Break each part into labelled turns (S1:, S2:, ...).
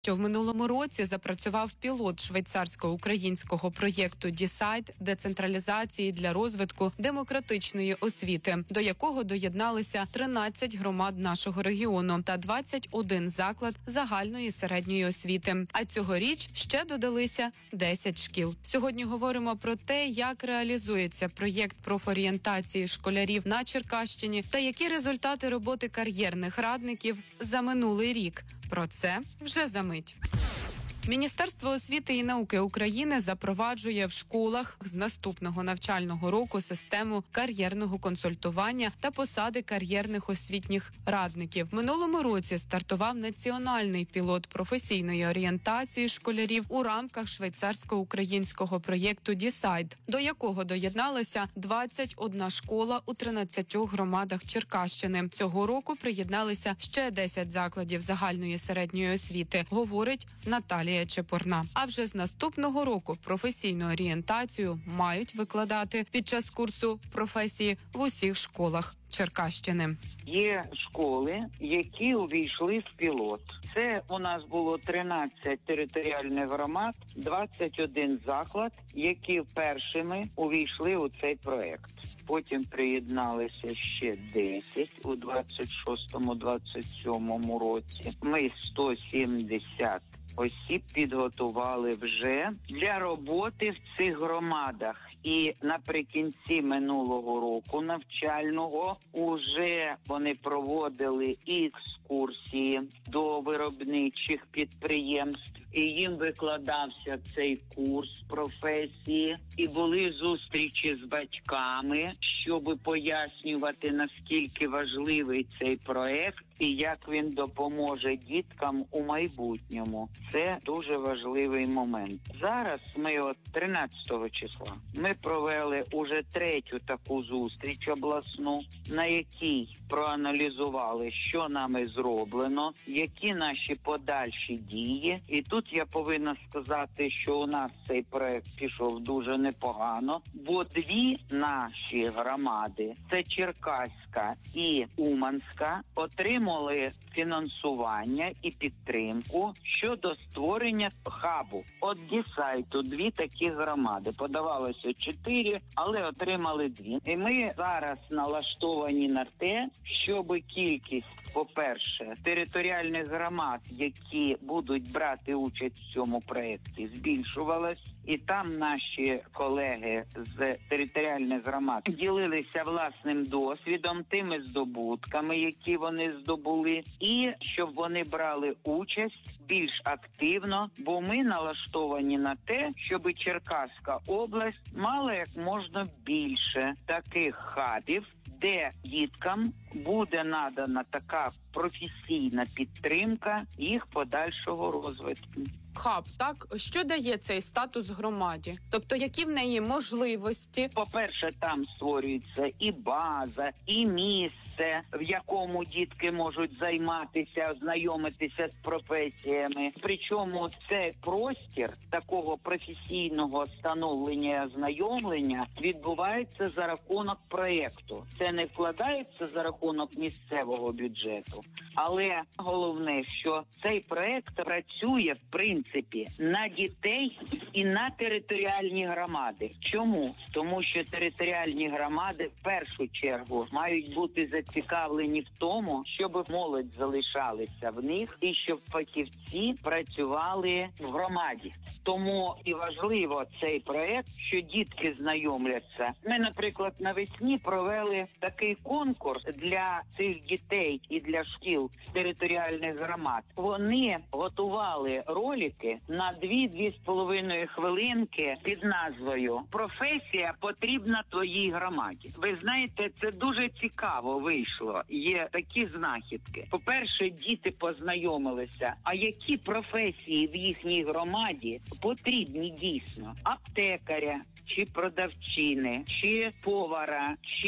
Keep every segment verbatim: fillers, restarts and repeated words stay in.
S1: Що в минулому році запрацював пілот швейцарсько-українського проєкту «Дісайд» децентралізації для розвитку демократичної освіти, до якого доєдналися тринадцять громад нашого регіону та двадцять один заклад загальної середньої освіти. А цьогоріч ще додалися десять шкіл. Сьогодні говоримо про те, як реалізується проєкт профорієнтації школярів на Черкащині та які результати роботи кар'єрних радників за минулий рік. Про це вже за мить. Міністерство освіти і науки України запроваджує в школах з наступного навчального року систему кар'єрного консультування та посади кар'єрних освітніх радників. В минулому році стартував національний пілот професійної орієнтації школярів у рамках швейцарсько-українського проєкту «Дісайд», до якого доєдналася двадцять одна школа у тринадцятьох громадах Черкащини. Цього року приєдналися ще десять закладів загальної середньої освіти, говорить Наталія Чепурна. А вже з наступного року професійну орієнтацію мають викладати під час курсу професії в усіх школах Черкащини.
S2: Є школи, які увійшли в пілот. Це у нас було тринадцять територіальних громад, двадцять один заклад, які першими увійшли у цей проект. Потім приєдналися ще десять у двадцять шостому - двадцять сьомому році. Ми сто сімдесят осіб підготували вже для роботи в цих громадах. І наприкінці минулого року навчального уже вони проводили екскурсії до виробничих підприємств. І їм викладався цей курс професії. І були зустрічі з батьками, щоб пояснювати, наскільки важливий цей проект і як він допоможе діткам у майбутньому. Це дуже важливий момент. Зараз ми от тринадцятого числа ми провели уже третю таку зустріч обласну, на якій проаналізували, що нами зроблено, які наші подальші дії. І тут я повинна сказати, що у нас цей проект пішов дуже непогано, бо дві наші громади, це Черкаська і Уманська, отримали фінансування і підтримку щодо створення хабу. От Дісайду дві такі громади. Подавалося чотири, але отримали дві. І ми зараз налаштовані на те, щоб кількість, по-перше, територіальних громад, які будуть брати участь в цьому проєкті, збільшувалась. І там наші колеги з територіальних громад ділилися власним досвідом, тими здобутками, які вони здобули, і щоб вони брали участь більш активно, бо ми налаштовані на те, щоб Черкаська область мала як можна більше таких хабів, де діткам буде надана така професійна підтримка їх подальшого розвитку.
S1: Хаб, так? Що дає цей статус громаді? Тобто, які в неї можливості?
S2: По-перше, там створюється і база, і місце, в якому дітки можуть займатися, знайомитися з професіями. Причому цей простір такого професійного становлення і ознайомлення відбувається за рахунок проєкту. Це не вкладається за рахунок місцевого бюджету. Але головне, що цей проєкт працює, в принципі, на дітей і на територіальні громади. Чому? Тому що територіальні громади в першу чергу мають бути зацікавлені в тому, щоб молодь залишалася в них і щоб фахівці працювали в громаді. Тому і важливо цей проєкт, що дітки знайомляться. Ми, наприклад, навесні провели такий конкурс для цих дітей і для шкіл з територіальних громад. Вони готували ролики на дві-дві з половиною хвилинки під назвою «Професія потрібна твоїй громаді». Ви знаєте, це дуже цікаво вийшло. Є такі знахідки. По-перше, діти познайомилися, а які професії в їхній громаді потрібні дійсно. Аптекаря, чи продавчини, чи повара, чи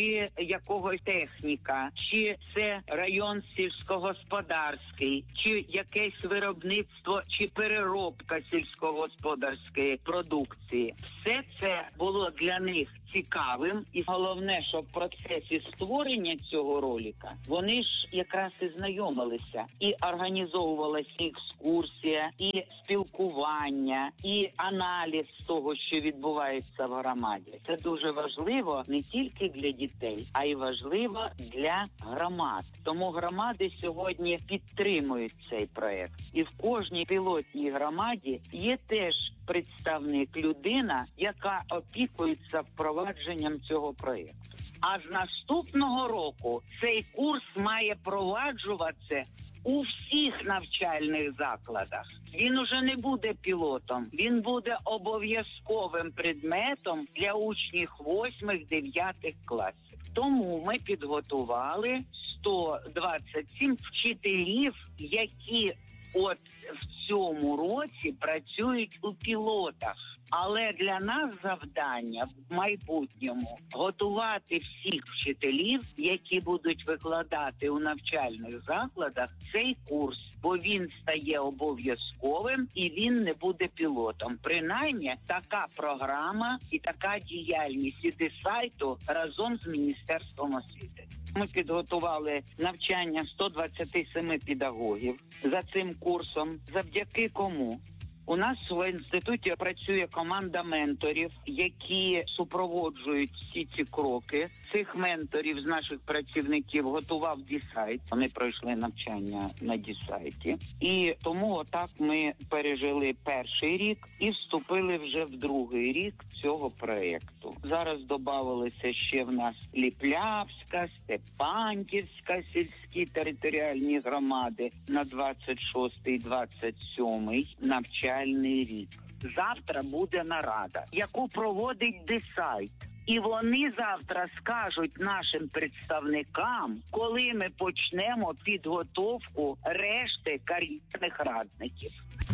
S2: якогось техніка, чи це район сільськогосподарський, чи якесь виробництво, чи переробка сільськогосподарської продукції. Все це було для них цікавим, і головне, що в процесі створення цього ролика вони ж якраз і знайомилися, і організовувалася екскурсія, і спілкування, і аналіз того, що відбувається в громаді. Це дуже важливо не тільки для дітей, а й важливо для громад. Тому громади сьогодні підтримують цей проект. І в кожній пілотній громаді є теж представник, людина, яка опікується впровадженням цього проєкту. А з наступного року цей курс має впроваджуватися у всіх навчальних закладах. Він уже не буде пілотом, він буде обов'язковим предметом для учнів восьмих-дев'ятих класів. Тому ми підготували сто двадцять сім вчителів, які от в цьому році працюють у пілотах. Але для нас завдання в майбутньому готувати всіх вчителів, які будуть викладати у навчальних закладах цей курс, бо він стає обов'язковим і він не буде пілотом. Принаймні, така програма і така діяльність іде сайту разом з Міністерством освіти. Ми підготували навчання сто двадцять сім педагогів за цим курсом. Завдяки кому? У нас в інституті працює команда менторів, які супроводжують всі ці кроки. Цих менторів з наших працівників готував Дісайт. Вони пройшли навчання на Дісайті. І тому отак ми пережили перший рік і вступили вже в другий рік цього проєкту. Зараз додавалися ще в нас Ліплявська, Степанківська сільські територіальні громади на двадцять шостий - двадцять сьомий навчальний рік. Завтра буде нарада, яку проводить Дісайт. І вони завтра скажуть нашим представникам, коли ми почнемо підготовку решти кар'єрних радників.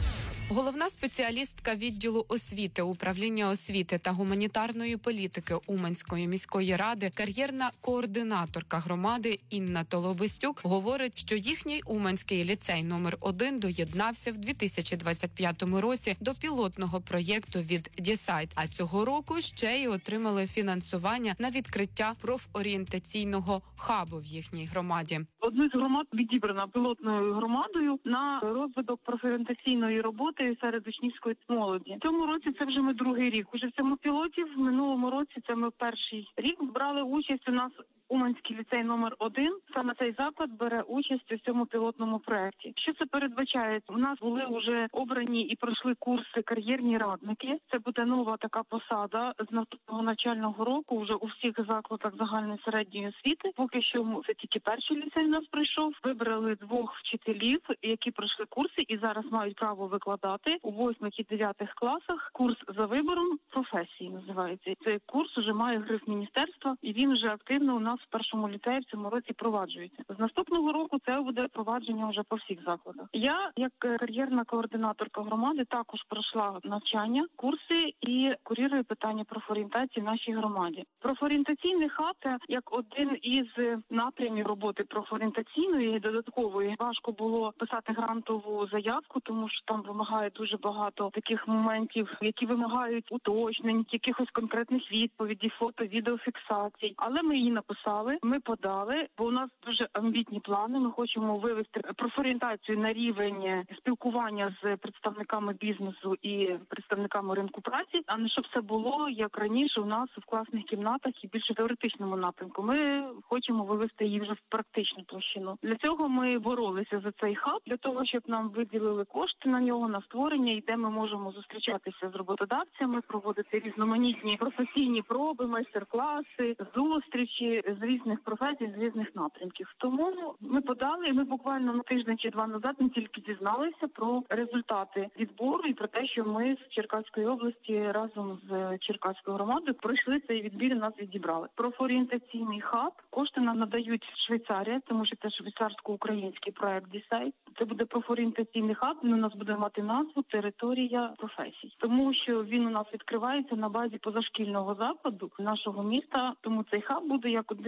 S1: Головна спеціалістка відділу освіти, управління освіти та гуманітарної політики Уманської міської ради, кар'єрна координаторка громади Інна Толобистюк говорить, що їхній Уманський ліцей номер один доєднався в дві тисячі двадцять п'ятому році до пілотного проєкту від Дісайт, а цього року ще й отримали фінансування на відкриття профорієнтаційного хабу в їхній громаді.
S3: Одну з громад відібрана пілотною громадою на розвиток профорієнтаційної роботи серед учнівської молоді. В цьому році це вже ми другий рік. Уже в цьому пілоті, в минулому році це ми перший рік брали участь у нас Уманський ліцей номер один. Саме цей заклад бере участь у цьому пілотному проєкті. Що це передбачає? У нас були вже обрані і пройшли курси кар'єрні радники. Це буде нова така посада з наступного навчального року вже у всіх закладах загальної середньої освіти. Поки що це тільки перший ліцей у нас прийшов. Вибрали двох вчителів, які пройшли курси і зараз мають право викладати у восьмих і дев'ятих класах. Курс за вибором професії називається. Цей курс вже має гриф міністерства і він вже активно у нас в першому ліцеї в цьому році проваджується. З наступного року це буде провадження вже по всіх закладах. Я, як кар'єрна координаторка громади, також пройшла навчання, курси і курирую питання профорієнтації в нашій громаді. Профорієнтаційний хаб – це як один із напрямів роботи профорієнтаційної і додаткової. Важко було писати грантову заявку, тому що там вимагає дуже багато таких моментів, які вимагають уточнень, якихось конкретних відповідей, фото, відеофіксацій. Але ми її написали. Ми подали, бо у нас дуже амбітні плани. Ми хочемо вивести профорієнтацію на рівень спілкування з представниками бізнесу і представниками ринку праці, а не щоб все було, як раніше, у нас в класних кімнатах і більше теоретичному напрямку. Ми хочемо вивести її вже в практичну площину. Для цього ми боролися за цей хаб, для того, щоб нам виділили кошти на нього, на створення, і де ми можемо зустрічатися з роботодавцями, проводити різноманітні професійні проби, майстер-класи, зустрічі з різних професій, з різних напрямків. Тому ми подали, і ми буквально на тиждень чи два назад не тільки дізналися про результати відбору і про те, що ми з Черкаської області разом з Черкаською громадою пройшли цей відбір і нас відібрали. Профорієнтаційний хаб, кошти нам надають Швейцарія, тому що це швейцарсько-український проект Дісайт. Це буде профорієнтаційний хаб, він у нас буде мати назву «Територія професій». Тому що він у нас відкривається на базі позашкільного закладу нашого міста, тому цей хаб буде як один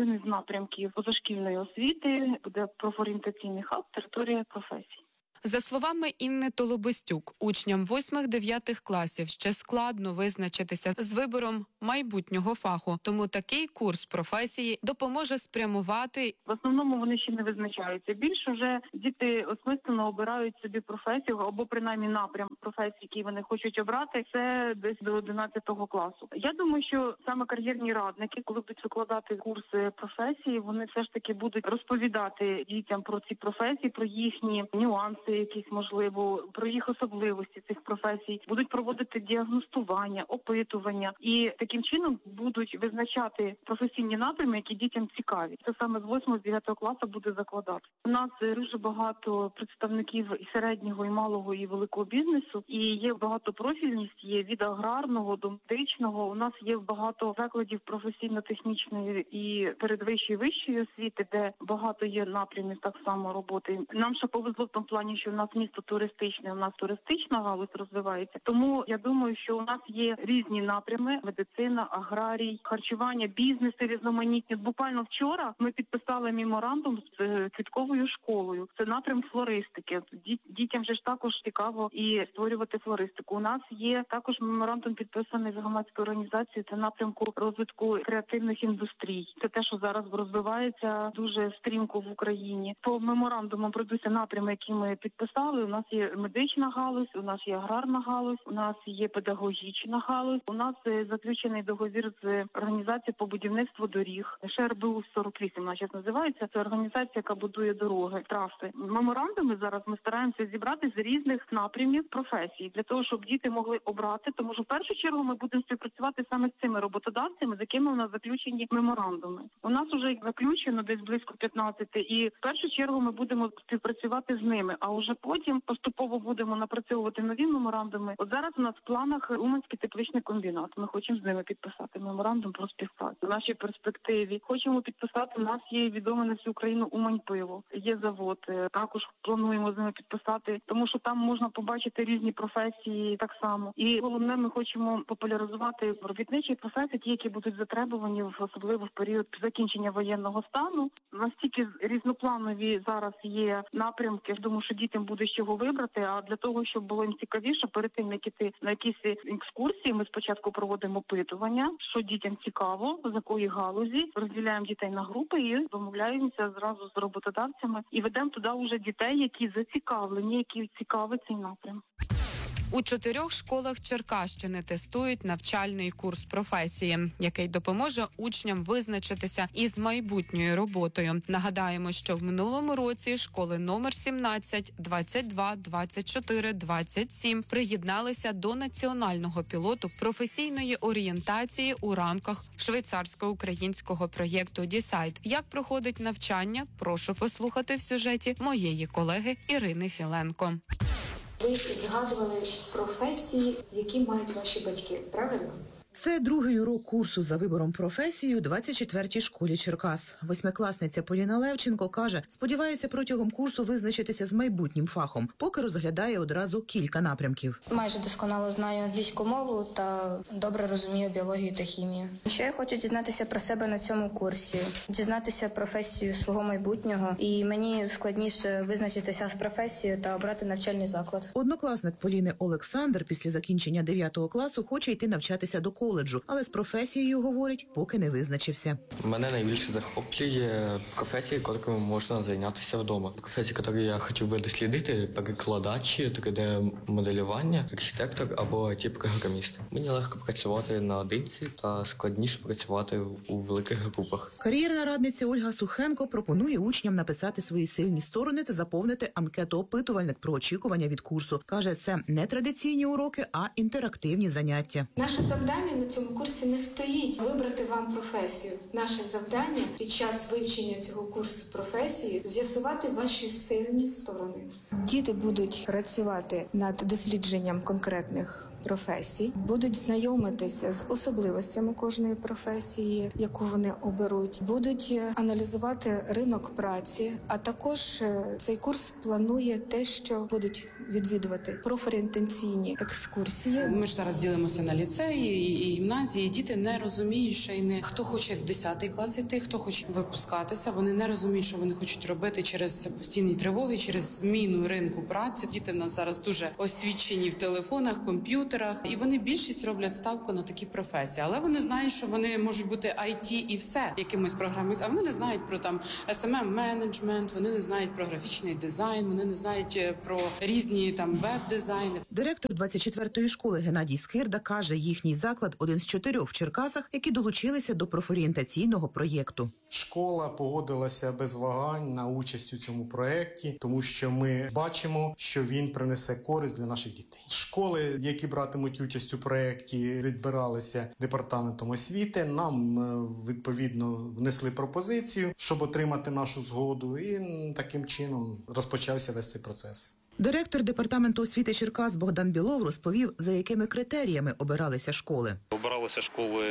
S3: один із напрямків позашкільної освіти буде профорієнтаційний хаб «Територія професій».
S1: За словами Інни Толобостюк, учням восьмих-дев'ятих класів ще складно визначитися з вибором майбутнього фаху, тому такий курс професії допоможе спрямувати.
S3: В основному вони ще не визначаються. Більше вже діти осмислено обирають собі професію або принаймні напрям професії, який вони хочуть обрати, це десь до одинадцятого класу. Я думаю, що саме кар'єрні радники, коли будуть викладати курси професії, вони все ж таки будуть розповідати дітям про ці професії, про їхні нюанси, якісь, можливо, про їх особливості цих професій, будуть проводити діагностування, опитування і таким чином будуть визначати професійні напрями, які дітям цікаві. Це саме з восьмого-дев'ятого класу буде закладати. У нас дуже багато представників і середнього, і малого, і великого бізнесу, і є багатопрофільність, є від аграрного до медичного. У нас є багато закладів професійно-технічної і передвищої, вищої освіти, де багато є напрямів так само роботи. Нам ще повезло в тому плані, що у нас місто туристичне, у нас туристична галузь розвивається. Тому я думаю, що у нас є різні напрями: медицина, аграрій, харчування, бізнеси різноманітні. Буквально вчора ми підписали меморандум з квітковою школою. Це напрям флористики. Дітям же ж також цікаво і створювати флористику. У нас є також меморандум підписаний з громадською організацією. Це напрямку розвитку креативних індустрій. Це те, що зараз розвивається дуже стрімко в Україні. По меморандумам пройдуться напрями, які ми підписали. У нас є медична галузь, у нас є аграрна галузь, у нас є педагогічна галузь. У нас заключений договір з організацією по будівництву доріг. ШРБУ сорок вісім, вона зараз називається. Це організація, яка будує дороги, траси. Меморандуми зараз ми стараємося зібрати з різних напрямів професій, для того, щоб діти могли обрати. Тому що в першу чергу ми будемо співпрацювати саме з цими роботодавцями, з якими у нас заключені меморандуми. У нас вже їх заключено десь близько п'ятнадцяти, і в першу чергу ми будемо співпрацювати з ними, а вже потім поступово будемо напрацьовувати нові меморандуми. От зараз у нас в планах Уманський тепличний комбінат. Ми хочемо з ними підписати меморандум про співпрацю. В нашій перспективі хочемо підписати. У нас є відоме на всю Україну Умань-пиво. Є завод. Також плануємо з ними підписати, тому що там можна побачити різні професії так само. І головне, ми хочемо популяризувати робітничі професії, ті, які будуть затребувані, особливо в період закінчення воєнного стану. Настільки різнопланові зараз є напрямки. Я думаю, що дітям буде з чого вибрати, а для того, щоб було їм цікавіше, перед тим, як іти на якісь екскурсії, ми спочатку проводимо опитування, що дітям цікаво, з якої галузі, розділяємо дітей на групи і домовляємося зразу з роботодавцями і ведемо туди вже дітей, які зацікавлені, які цікавить цей напрям.
S1: У чотирьох школах Черкащини тестують навчальний курс професії, який допоможе учням визначитися із майбутньою роботою. Нагадаємо, що в минулому році школи номер сімнадцять, двадцять два, двадцять чотири, двадцять сім приєдналися до національного пілоту професійної орієнтації у рамках швейцарсько-українського проєкту «Дісайд». Як проходить навчання, прошу послухати в сюжеті моєї колеги Ірини Філенко.
S4: Ви згадували професії, які мають ваші батьки, правильно?
S5: Це другий урок курсу за вибором професії у двадцять четвертій школі Черкас. Восьмикласниця Поліна Левченко каже, сподівається протягом курсу визначитися з майбутнім фахом, поки розглядає одразу кілька напрямків.
S6: Майже досконало знаю англійську мову та добре розумію біологію та хімію. Що я хочу дізнатися про себе на цьому курсі? Дізнатися професію свого майбутнього, і мені складніше визначитися з професією та обрати навчальний заклад.
S5: Однокласник Поліни Олександр після закінчення дев'ятого класу хоче йти навчатися до коледжу, але з професією, говорить, поки не визначився.
S7: Мене найбільше захоплює професії, якими можна зайнятися вдома. Професії, які я хотів би дослідити, перекладач, три де-моделювання, архітектор або ті програміст. Мені легко працювати наодинці та складніше працювати у великих групах.
S5: Кар'єрна радниця Ольга Сухенко пропонує учням написати свої сильні сторони та заповнити анкету-опитувальник про очікування від курсу. Каже, це не традиційні уроки, а інтерактивні заняття.
S4: Наше завдання на цьому курсі не стоїть вибрати вам професію. Наше завдання під час вивчення цього курсу професії з'ясувати ваші сильні сторони. Діти будуть працювати над дослідженням конкретних професій, будуть знайомитися з особливостями кожної професії, яку вони оберуть, будуть аналізувати ринок праці, а також цей курс планує те, що будуть відвідувати профорієнтаційні екскурсії.
S8: Ми ж зараз ділимося на ліцеї і гімназії. Діти не розуміють, що й не хто хоче в десятий клас іти, хто хоче випускатися. Вони не розуміють, що вони хочуть робити через постійні тривоги, через зміну ринку праці. Діти в нас зараз дуже освічені в телефонах, комп'ютерах, і вони більшість роблять ставку на такі професії. Але вони знають, що вони можуть бути ай ті і все якимось програмістом, а вони не знають про там ес ем ем-менеджмент, вони не знають про графічний дизайн, вони не знають про різні там веб-дизайни.
S5: Директор двадцять четвертої школи Геннадій Скирда каже, їхній заклад один з чотирьох в Черкасах, які долучилися до профорієнтаційного проєкту.
S9: Школа погодилася без вагань на участь у цьому проєкті, тому що ми бачимо, що він принесе користь для наших дітей. Школи, які братимуть участь у проєкті, відбиралися департаментом освіти. Нам відповідно внесли пропозицію, щоб отримати нашу згоду, і таким чином розпочався весь цей процес.
S5: Директор департаменту освіти Черкас Богдан Білов розповів, за якими критеріями обиралися школи.
S10: Обиралися школи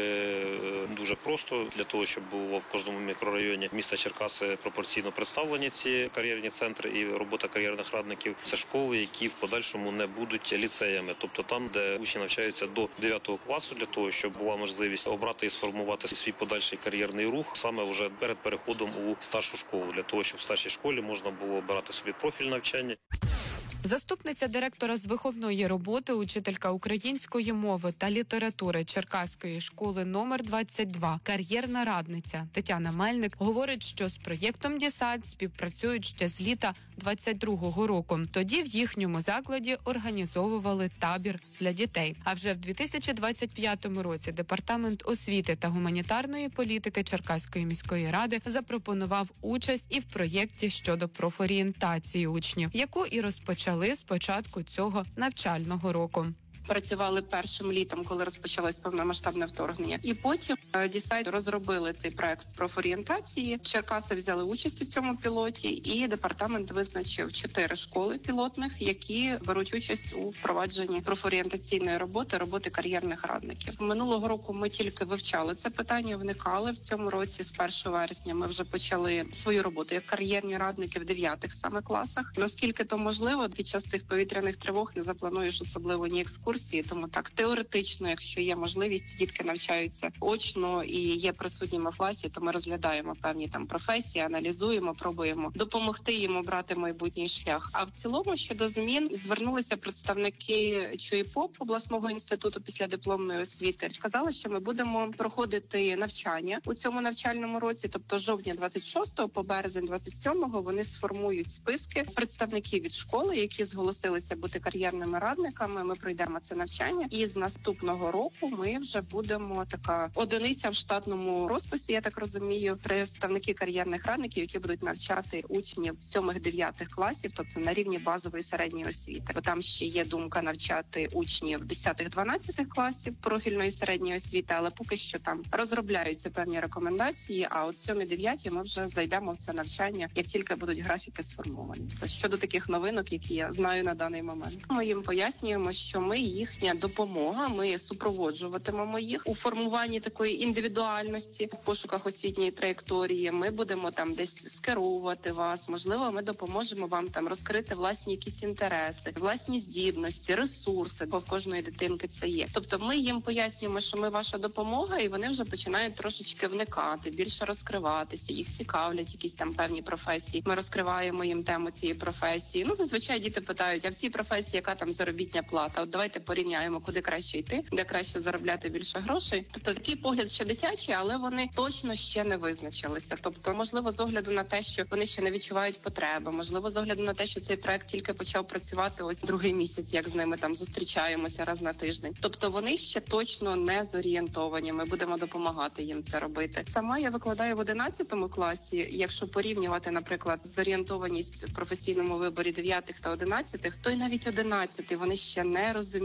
S10: дуже просто, для того, щоб було в кожному мікрорайоні міста Черкаси пропорційно представлені ці кар'єрні центри і робота кар'єрних радників. Це школи, які в подальшому не будуть ліцеями, тобто там, де учні навчаються до дев'ятого класу, для того, щоб була можливість обрати і сформувати свій подальший кар'єрний рух саме вже перед переходом у старшу школу, для того, щоб в старшій школі можна було обирати собі профіль навчання.
S1: Заступниця директора з виховної роботи, учителька української мови та літератури Черкаської школи номер двадцять два, кар'єрна радниця Тетяна Мельник говорить, що з проєктом «Дісайд» співпрацюють ще з літа двадцять другого року. Тоді в їхньому закладі організовували табір для дітей. А вже в дві тисячі двадцять п'ятому році департамент освіти та гуманітарної політики Черкаської міської ради запропонував участь і в проєкті щодо профорієнтації учнів, яку і розпочали з початку цього навчального року.
S11: Працювали першим літом, коли розпочалось повномасштабне вторгнення. І потім «Дісайд» розробили цей проект профорієнтації. Черкаси взяли участь у цьому пілоті, і департамент визначив чотири школи пілотних, які беруть участь у впровадженні профорієнтаційної роботи, роботи кар'єрних радників. Минулого року ми тільки вивчали це питання, вникали. В цьому році з першого вересня ми вже почали свою роботу як кар'єрні радники в дев'ятих саме класах. Наскільки то можливо, під час цих повітряних тривог не заплануєш особливо ні екскурсії. Тому так, теоретично, якщо є можливість, дітки навчаються очно і є присутніми в класі, то ми розглядаємо певні там професії, аналізуємо, пробуємо допомогти їм обрати майбутній шлях. А в цілому, щодо змін, звернулися представники ЧУІПОП обласного інституту післядипломної освіти. Сказали, що ми будемо проходити навчання у цьому навчальному році, тобто жовтня двадцять шостого по березень двадцять сьомого вони сформують списки представників від школи, які зголосилися бути кар'єрними радниками. Ми пройдемо це навчання, і з наступного року ми вже будемо така одиниця в штатному розписі, я так розумію, представники кар'єрних радників, які будуть навчати учнів сьомих-дев'ятих класів, тобто на рівні базової середньої освіти. Бо там ще є думка навчати учнів десятих-дванадцятих класів профільної середньої освіти, але поки що там розробляються певні рекомендації, а от сьомі-дев'яті ми вже зайдемо в це навчання, як тільки будуть графіки сформовані. Це щодо таких новинок, які я знаю на даний момент. Ми їм пояснюємо, що ми їхня допомога, ми супроводжуватимемо їх у формуванні такої індивідуальності в пошуках освітньої траєкторії. Ми будемо там десь скеровувати вас, можливо, ми допоможемо вам там розкрити власні якісь інтереси, власні здібності, ресурси, бо в кожної дитинки це є. Тобто ми їм пояснюємо, що ми ваша допомога, і вони вже починають трошечки вникати, більше розкриватися, їх цікавлять якісь там певні професії. Ми розкриваємо їм тему цієї професії. Ну, зазвичай діти питають, а в цій професії яка там заробітня плата? От давайте порівняємо, куди краще йти, де краще заробляти більше грошей. Тобто такий погляд ще дитячий, але вони точно ще не визначилися. Тобто, можливо, з огляду на те, що вони ще не відчувають потреби, можливо, з огляду на те, що цей проект тільки почав працювати ось другий місяць, як з ними там зустрічаємося раз на тиждень. Тобто вони ще точно не зорієнтовані. Ми будемо допомагати їм це робити. Сама я викладаю в одинадцятому класі. Якщо порівнювати, наприклад, зорієнтованість в професійному виборі дев'ятих та одинадцятих, то й навіть одинадцятий вони ще не розуміють,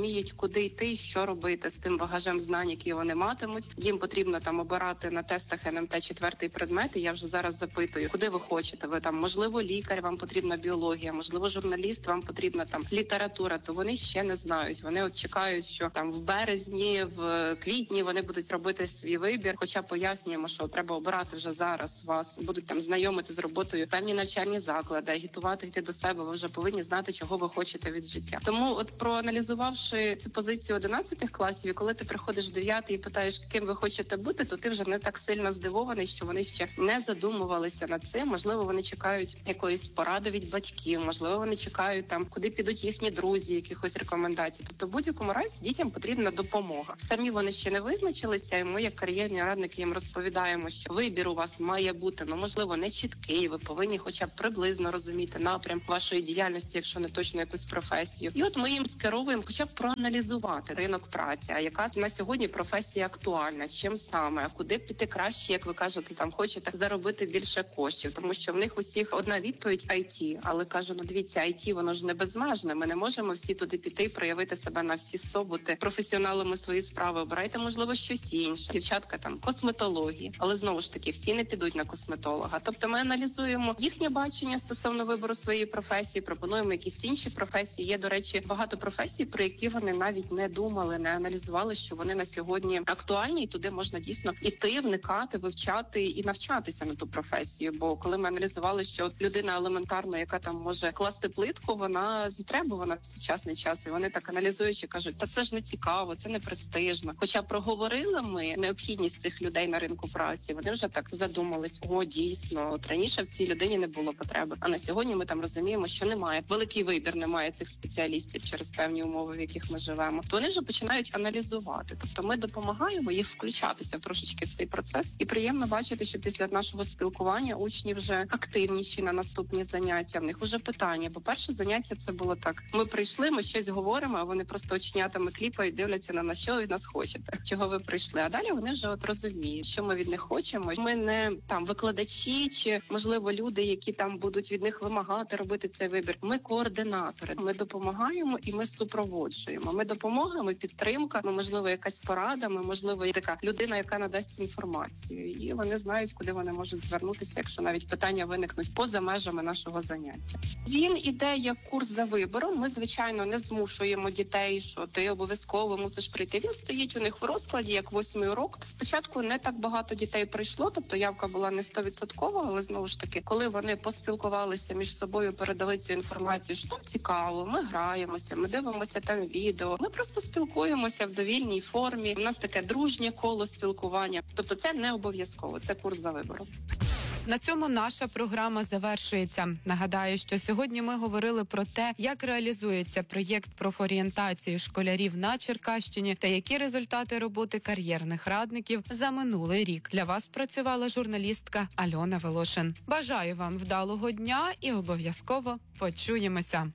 S11: розуміють, куди йти, що робити з тим багажем знань, які вони матимуть. Їм потрібно там обирати на тестах ен ем те четвертий предмет. І я вже зараз запитую, куди ви хочете. Ви там, можливо, лікар, вам потрібна біологія, можливо, журналіст, вам потрібна там література. То вони ще не знають. Вони от чекають, що там в березні, в квітні вони будуть робити свій вибір. Хоча пояснюємо, що треба обирати вже зараз. Вас будуть там знайомити з роботою певні навчальні заклади, агітувати йти до себе. Ви вже повинні знати, чого ви хочете від життя. Тому, от проаналізувавши цю позицію одинадцятих класів, і коли ти приходиш в дев'ятий і питаєш, ким ви хочете бути, то ти вже не так сильно здивований, що вони ще не задумувалися над цим. Можливо, вони чекають якоїсь поради від батьків, можливо, вони чекають там, куди підуть їхні друзі, якихось рекомендацій. Тобто, в будь-якому разі дітям потрібна допомога. Самі вони ще не визначилися, і ми, як кар'єрні радники, їм розповідаємо, що вибір у вас має бути, ну, можливо, не чіткий. Ви повинні хоча б приблизно розуміти напрям вашої діяльності, якщо не точно якусь професію. І от ми їм скеровуємо хоча б проаналізувати ринок праці, а яка на сьогодні професія актуальна, чим саме, а куди піти краще, як ви кажете, там хочете заробити більше коштів, тому що в них усіх одна відповідь ай ті, але кажу, ну дивіться, ай ті, воно ж не безмежне, ми не можемо всі туди піти і проявити себе на всі сто, бути професіоналами свої справи, обирайте, можливо, щось інше. Дівчатка там косметології, але знову ж таки, всі не підуть на косметолога. Тобто ми аналізуємо їхнє бачення стосовно вибору своєї професії, пропонуємо якісь інші професії. Є, до речі, багато професій, про які вони навіть не думали, не аналізували, що вони на сьогодні актуальні, і туди можна дійсно іти, вникати, вивчати і навчатися на ту професію. Бо коли ми аналізували, що от людина елементарно, яка там може класти плитку, вона затребувана в сучасний час, і вони так аналізуючи кажуть, та це ж не цікаво, це не престижно. Хоча проговорили ми необхідність цих людей на ринку праці, вони вже так задумались, о, дійсно, от раніше в цій людині не було потреби, а на сьогодні ми там розуміємо, що немає, великий вибір немає цих спеціалістів через певні умови, в яких ми живемо, то вони вже починають аналізувати. Тобто ми допомагаємо їх включатися трошечки в цей процес, і приємно бачити, що після нашого спілкування учні вже активніші на наступні заняття. В них вже питання, бо перше заняття це було так: ми прийшли, ми щось говоримо, а вони просто оченятами кліпають, дивляться на нас, що ви від нас хочете, чого ви прийшли. А далі вони вже от розуміють, що ми від них хочемо. Ми не там викладачі чи можливо люди, які там будуть від них вимагати робити цей вибір. Ми координатори. Ми допомагаємо і ми супроводжуємо. Ми допомога, ми підтримка, ми, можливо, якась порада, ми, можливо, така людина, яка надасть інформацію. І вони знають, куди вони можуть звернутися, якщо навіть питання виникнуть поза межами нашого заняття. Він іде як курс за вибором. Ми, звичайно, не змушуємо дітей, що ти обов'язково мусиш прийти. Він стоїть у них в розкладі, як восьмий урок. Спочатку не так багато дітей прийшло, тобто явка була не стовідсоткова, але знову ж таки, коли вони поспілкувалися між собою, передали цю інформацію, що там цікаво, ми граємося, ми дивимося там відео, ми просто спілкуємося в довільній формі. У нас таке дружнє коло спілкування. Тобто це не обов'язково, це курс за вибором.
S1: На цьому наша програма завершується. Нагадаю, що сьогодні ми говорили про те, як реалізується проєкт профорієнтації школярів на Черкащині та які результати роботи кар'єрних радників за минулий рік. Для вас працювала журналістка Альона Волошин. Бажаю вам вдалого дня і обов'язково почуємося.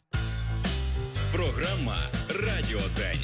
S12: Програма «Радіодень».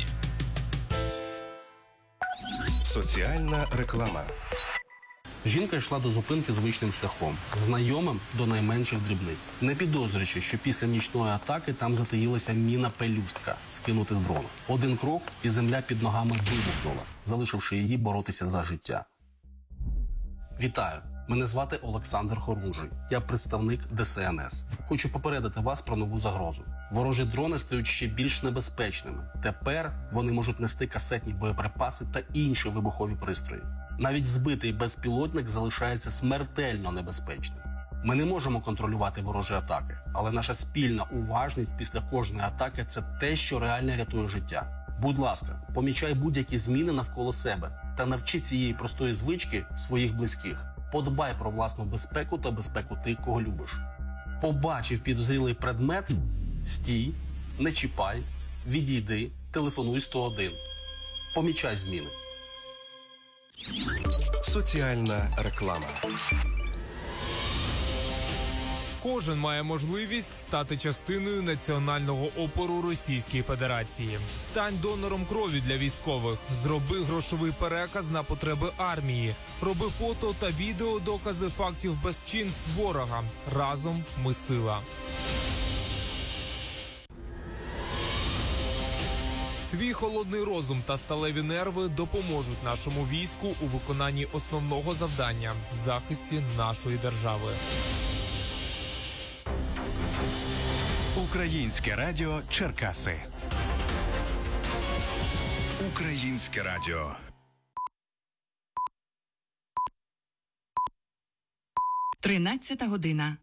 S12: Соціальна реклама.
S13: Жінка йшла до зупинки звичним шляхом, знайомим до найменших дрібниць, не підозрюючи, що після нічної атаки там затаїлася міна-пелюстка, скинути з дрону. Один крок, і земля під ногами вибухнула, залишивши її боротися за життя. Вітаю! Мене звати Олександр Хорунжий. Я представник де ес ен ес. Хочу попередити вас про нову загрозу. Ворожі дрони стають ще більш небезпечними. Тепер вони можуть нести касетні боєприпаси та інші вибухові пристрої. Навіть збитий безпілотник залишається смертельно небезпечним. Ми не можемо контролювати ворожі атаки, але наша спільна уважність після кожної атаки – це те, що реально рятує життя. Будь ласка, помічай будь-які зміни навколо себе та навчи цієї простої звички своїх близьких. Подбай про власну безпеку та безпеку тих, кого любиш. Побачив підозрілий предмет – стій, не чіпай, відійди, телефонуй сто один. Помічай зміни.
S12: Соціальна реклама.
S14: Кожен має можливість стати частиною національного опору Російської Федерації. Стань донором крові для військових. Зроби грошовий переказ на потреби армії. Роби фото та відео докази фактів безчинств ворога. Разом ми сила. Твій холодний розум та сталеві нерви допоможуть нашому війську у виконанні основного завдання – захисті нашої держави.
S12: Українське радіо Черкаси. Українське радіо.
S15: Тринадцята година.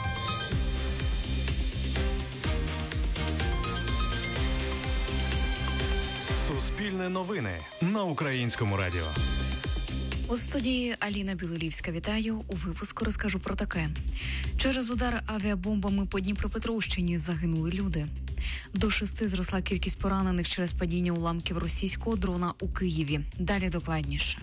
S12: Суспільне новини на Українському радіо.
S16: У студії Аліна Білолівська. Вітаю. У випуску розкажу про таке. Через удар авіабомбами по Дніпропетровщині загинули люди. До шести зросла кількість поранених через падіння уламків російського дрона у Києві. Далі докладніше.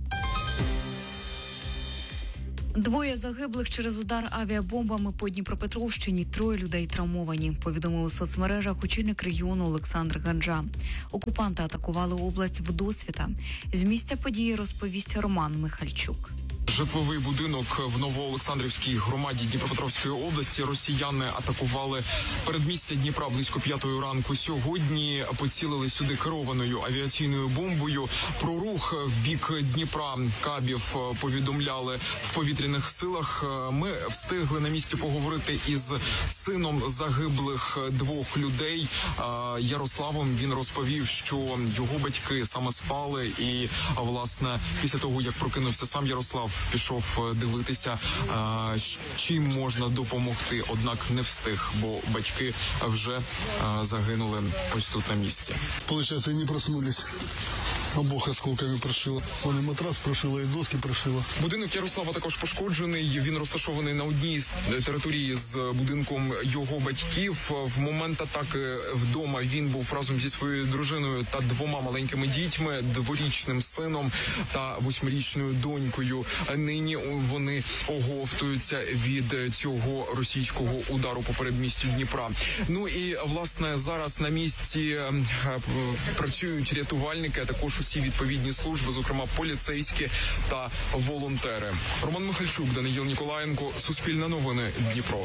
S16: Двоє загиблих через удар авіабомбами по Дніпропетровщині, троє людей травмовані, повідомив у соцмережах очільник регіону Олександр Ганджа. Окупанти атакували область вдосвіта. З місця події розповість Роман Михальчук.
S17: Житловий будинок в Новоолександрівській громаді Дніпропетровської області росіяни атакували передмістя Дніпра близько п'ятої ранку. Сьогодні поцілили сюди керованою авіаційною бомбою. Про рух в бік Дніпра кабів повідомляли в повітряних силах. Ми встигли на місці поговорити із сином загиблих двох людей Ярославом. Він розповів, що його батьки саме спали і, власне, після того, як прокинувся сам Ярослав, пішов дивитися, а, чим можна допомогти, однак не встиг, бо батьки вже а, загинули ось тут на місці.
S18: Получается, не проснулись. Обох осколками прошило. Вони матрас прошило і доски прошило.
S17: Будинок Ярослава також пошкоджений. Він розташований на одній території з будинком його батьків. В момент атаки вдома він був разом зі своєю дружиною та двома маленькими дітьми, дворічним сином та восьмирічною донькою. Нині вони оговтуються від цього російського удару по передмістю Дніпра. Ну і, власне, зараз на місці працюють рятувальники, а також усі відповідні служби, зокрема поліцейські та волонтери. Роман Михальчук, Даниїл Ніколаєнко, Суспільне новини, Дніпро.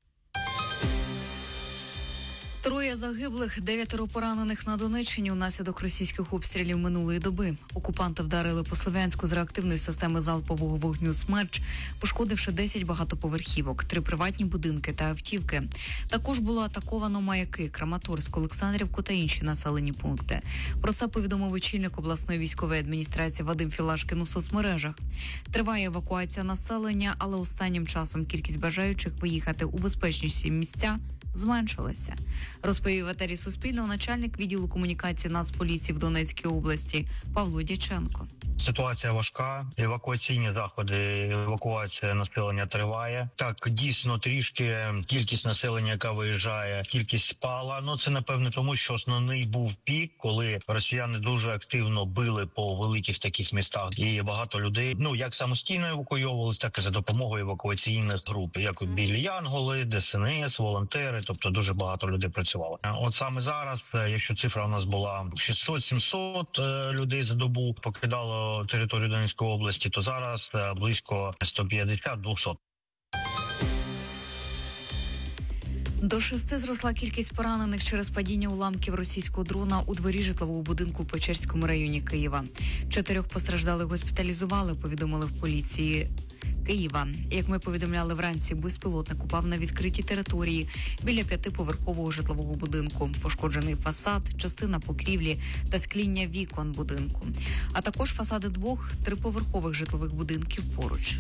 S16: Троє загиблих, дев'ятеро поранених на Донеччині унаслідок російських обстрілів минулої доби. Окупанти вдарили по Слов'янську з реактивної системи залпового вогню «Смерч», пошкодивши десять багатоповерхівок, три приватні будинки та автівки. Також було атаковано Маяки, Краматорськ, Олександрівку та інші населені пункти. Про це повідомив очільник обласної військової адміністрації Вадим Філашкін у соцмережах. Триває евакуація населення, але останнім часом кількість бажаючих виїхати у безпечніші місця зменшилася, розповів в етері Суспільного начальник відділу комунікації Нацполіції в Донецькій області Павло Дяченко.
S19: Ситуація важка, евакуаційні заходи, евакуація населення триває. Так, дійсно, трішки кількість населення, яка виїжджає, кількість спала. Ну, це, напевне, тому що основний був пік, коли росіяни дуже активно били по великих таких містах. І багато людей, ну, як самостійно евакуйовувалися, так і за допомогою евакуаційних груп. Як білі Янголи, ДСНС, волонтери, тобто дуже багато людей працювало. От саме зараз, якщо цифра у нас була шістсот-сімсот людей за добу покидало територію Донецької області, то зараз близько сто п'ятдесят - двісті.
S16: До шести зросла кількість поранених через падіння уламків російського дрона у дворі житлового будинку в Печерському районі Києва. Чотирьох постраждалих госпіталізували, повідомили в поліції Києва. Як ми повідомляли вранці, безпілотник упав на відкритій території біля п'ятиповерхового житлового будинку. Пошкоджений фасад, частина покрівлі та скління вікон будинку, а також фасади двох триповерхових житлових будинків поруч.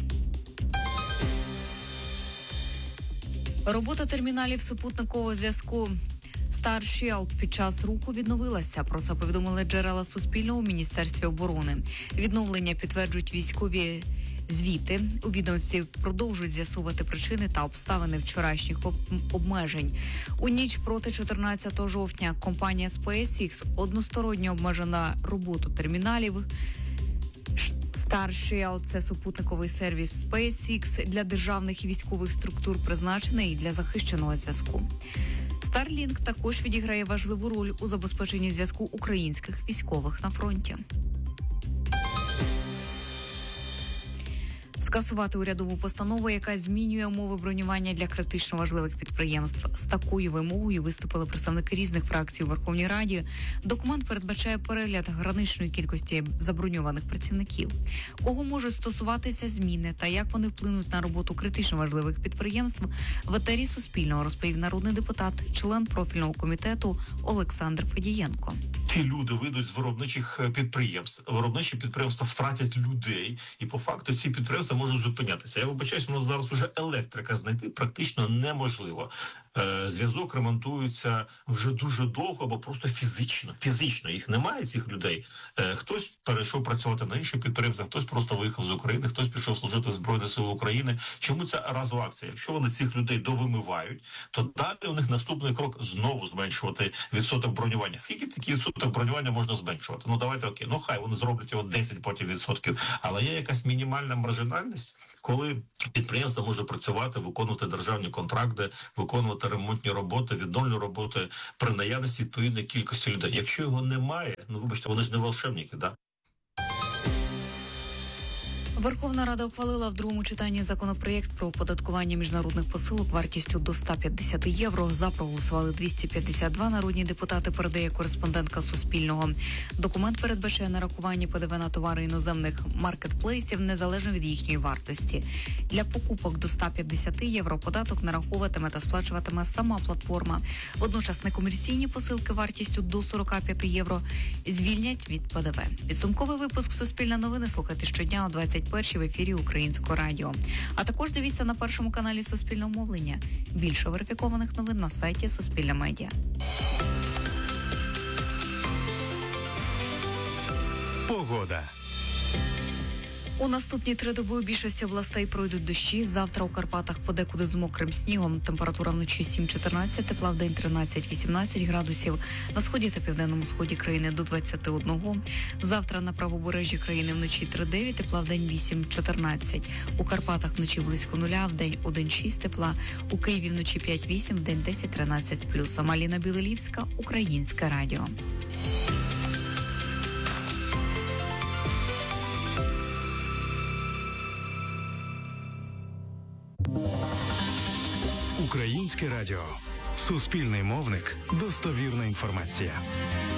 S16: Робота терміналів супутникового зв'язку Starship під час руху відновилася. Про це повідомили джерела Суспільного у Міністерстві оборони. Відновлення підтверджують військові звіти. У відомстві продовжують з'ясувати причини та обставини вчорашніх обмежень. У ніч проти чотирнадцятого жовтня компанія SpaceX односторонньо обмежена роботу терміналів. Starship – це супутниковий сервіс SpaceX для державних і військових структур, призначений для захищеного зв'язку. Starlink також відіграє важливу роль у забезпеченні зв'язку українських військових на фронті. Скасувати урядову постанову, яка змінює умови бронювання для критично важливих підприємств. З такою вимогою виступили представники різних фракцій у Верховній Раді. Документ передбачає перегляд граничної кількості заброньованих працівників. Кого можуть стосуватися зміни та як вони вплинуть на роботу критично важливих підприємств, в етері Суспільного розповів народний депутат, член профільного комітету Олександр Федієнко.
S20: Ті люди вийдуть з виробничих підприємств. Виробничі підприємства втратять людей, і по факту ці підприємства можуть зупинятися. Я вибачаюсь, воно зараз уже електрика знайти практично неможливо. Е, зв'язок ремонтується вже дуже довго, або просто фізично. Фізично їх немає, цих людей. Е, хтось перейшов працювати на інші підприємства, хтось просто виїхав з України, хтось пішов служити в Збройні Сили України. Чому це разова акція? Якщо вони цих людей довимивають, то далі у них наступний крок знову зменшувати відсоток бронювання. Скільки такий відсоток бронювання можна зменшувати? Ну давайте окей, ну хай вони зроблять його десять потім відсотків, але є якась мінімальна маржинальність, коли підприємство може працювати, виконувати державні контракти, виконувати ремонтні роботи, відновлені роботи при наявності відповідної кількості людей. Якщо його немає, ну вибачте, вони ж не волшебники, да?
S16: Верховна Рада ухвалила в другому читанні законопроєкт про оподаткування міжнародних посилок вартістю до ста п'ятдесят євро. За проголосували двісті п'ятдесят два народні депутати, передає кореспондентка Суспільного. Документ передбачає нарахування ПДВ на товари іноземних маркетплейсів незалежно від їхньої вартості. Для покупок до ста п'ятдесят євро податок нараховуватиме та сплачуватиме сама платформа. Водночас некомерційні посилки вартістю до сорок п'ять євро звільнять від ПДВ. Підсумковий випуск Суспільне новини слухайте щодня о двадцять першій в ефірі Українського радіо. А також дивіться на першому каналі Суспільного мовлення. Більше верифікованих новин на сайті Суспільне медіа.
S12: Погода.
S16: У наступні три доби у більшості областей пройдуть дощі. Завтра у Карпатах подекуди з мокрим снігом. Температура вночі сім-чотирнадцять, тепла в день тринадцять-вісімнадцять градусів. На сході та південному сході країни до двадцять один. Завтра на правобережжі країни вночі три-дев'ять, тепла в день вісім-чотирнадцять. У Карпатах вночі близько нуля, в день один-шість тепла. У Києві вночі п'ять-вісім, в день десять-тринадцять з плюсом. Аліна Білелівська, Українське радіо.
S12: Українське радіо. Суспільний мовник. Достовірна інформація.